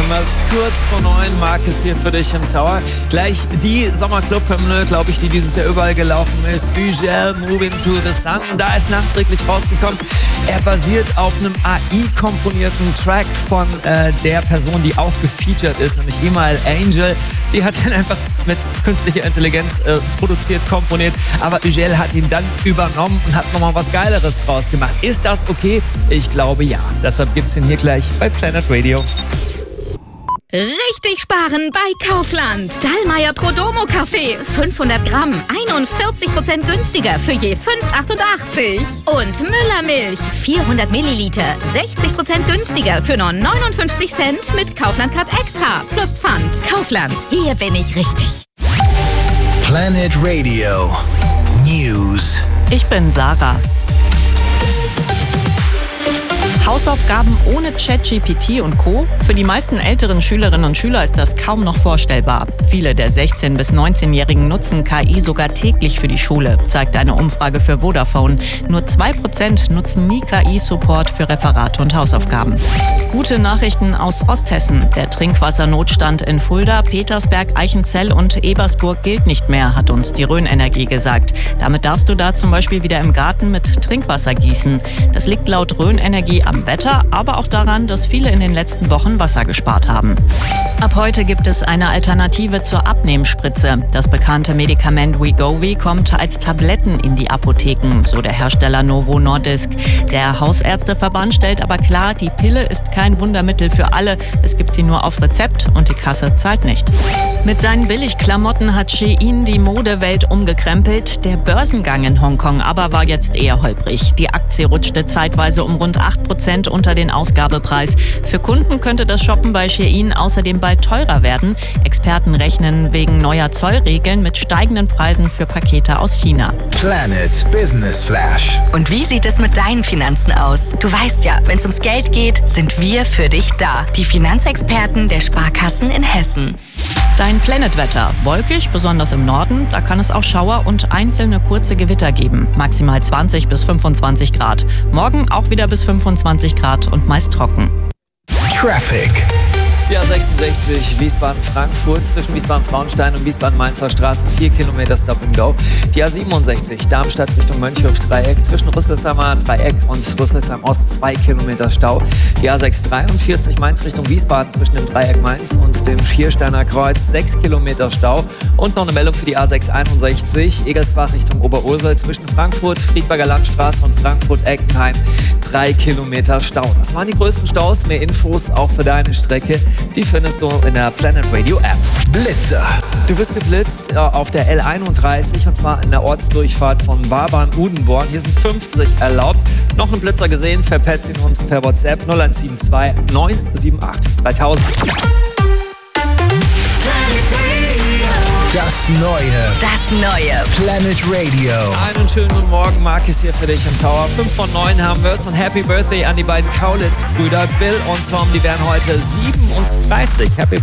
Was kurz vor 9, Marcus hier für dich im Tower. Gleich die Sommerclub-Hymne, glaube ich, die dieses Jahr überall gelaufen ist. Ugel, Moving to the Sun. Und da ist nachträglich rausgekommen. Er basiert auf einem AI-komponierten Track von der Person, die auch gefeatured ist, nämlich Email Angel. Die hat ihn einfach mit künstlicher Intelligenz produziert, komponiert. Aber Ugel hat ihn dann übernommen und hat nochmal was Geileres draus gemacht. Ist das okay? Ich glaube ja. Deshalb gibt's ihn hier gleich bei Planet Radio. Richtig sparen bei Kaufland. Dallmayr Prodomo Kaffee. 500 Gramm. 41% günstiger für je 5,88. Und Müller Milch. 400 Milliliter. 60% günstiger für nur 59 Cent mit Kaufland Card Extra. Plus Pfand. Kaufland. Hier bin ich richtig. Planet Radio News. Ich bin Sarah. Hausaufgaben ohne ChatGPT und Co. Für die meisten älteren Schülerinnen und Schüler ist das kaum noch vorstellbar. Viele der 16- bis 19-Jährigen nutzen KI sogar täglich für die Schule, zeigt eine Umfrage für Vodafone. Nur 2% nutzen nie KI-Support für Referate und Hausaufgaben. Gute Nachrichten aus Osthessen. Der Trinkwassernotstand in Fulda, Petersberg, Eichenzell und Ebersburg gilt nicht mehr, hat uns die Rhön-Energie gesagt. Damit darfst du da zum Beispiel wieder im Garten mit Trinkwasser gießen. Das liegt laut Rhön-Energie am Wetter, aber auch daran, dass viele in den letzten Wochen Wasser gespart haben. Ab heute gibt es eine Alternative zur Abnehmspritze. Das bekannte Medikament Wegovy kommt als Tabletten in die Apotheken, so der Hersteller Novo Nordisk. Der Hausärzteverband stellt aber klar, die Pille ist kein Wundermittel für alle. Es gibt sie nur auf Rezept und die Kasse zahlt nicht. Mit seinen Billigklamotten hat Shein die Modewelt umgekrempelt. Der Börsengang in Hongkong aber war jetzt eher holprig. Die Aktie rutschte zeitweise um rund 8% unter den Ausgabepreis. Für Kunden könnte das Shoppen bei Shein außerdem bald teurer werden. Experten rechnen wegen neuer Zollregeln mit steigenden Preisen für Pakete aus China. Planet Business Flash. Und wie sieht es mit deinen Finanzen aus? Du weißt ja, wenn es ums Geld geht, sind wir für dich da. Die Finanzexperten der Sparkassen in Hessen. Dein Planetwetter. Wolkig, besonders im Norden. Da kann es auch Schauer und einzelne kurze Gewitter geben. Maximal 20 bis 25 Grad. Morgen auch wieder bis 25 Grad und meist trocken. Traffic. Die A66 Wiesbaden-Frankfurt zwischen Wiesbaden-Frauenstein und Wiesbaden-Mainzer Straße 4 Kilometer Stop and Go. Die A67 Darmstadt Richtung Mönchhof-Dreieck zwischen Rüsselsheimer Dreieck und Rüsselsheim Ost 2 Kilometer Stau. Die A643 Mainz Richtung Wiesbaden zwischen dem Dreieck Mainz und dem Schiersteiner Kreuz 6 Kilometer Stau. Und noch eine Meldung für die A661 Egelsbach Richtung Oberursel zwischen Frankfurt, Friedberger Landstraße und Frankfurt-Eckenheim 3 Kilometer Stau. Das waren die größten Staus. Mehr Infos auch für deine Strecke. Die findest du in der Planet Radio App. Blitzer. Du wirst geblitzt auf der L31 und zwar in der Ortsdurchfahrt von Wabern-Udenborn. Hier sind 50 erlaubt. Noch einen Blitzer gesehen? Verpetzt ihn uns per WhatsApp 0172 978 3000. Das neue Planet Radio. Einen schönen guten Morgen, Marcus hier für dich im Tower. 5 von 9 haben wir es und Happy Birthday an die beiden Kaulitz-Brüder Bill und Tom. Die werden heute 37. Happy